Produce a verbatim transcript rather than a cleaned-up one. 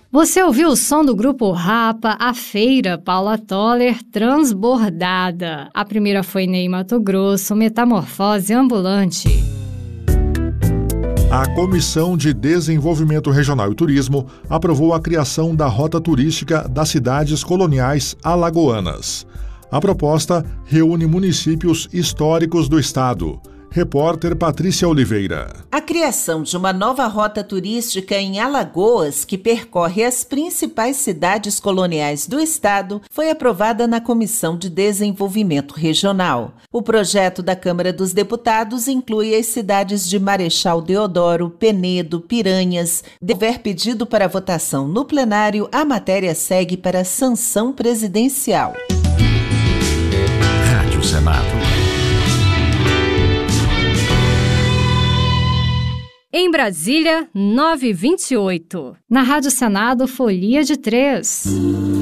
Você ouviu o som do grupo Rapa, A Feira, Paula Toller, Transbordada. A primeira foi Ney Matogrosso, Metamorfose Ambulante. A Comissão de Desenvolvimento Regional e Turismo aprovou a criação da Rota Turística das Cidades Coloniais Alagoanas. A proposta reúne municípios históricos do estado. Repórter Patrícia Oliveira. A criação de uma nova rota turística em Alagoas, que percorre as principais cidades coloniais do estado, foi aprovada na Comissão de Desenvolvimento Regional. O projeto da Câmara dos Deputados inclui as cidades de Marechal Deodoro, Penedo, Piranhas. Se houver pedido para votação no plenário, a matéria segue para sanção presidencial. Rádio Senado. Em Brasília, nove e vinte e oito. Na Rádio Senado, Folia de Três.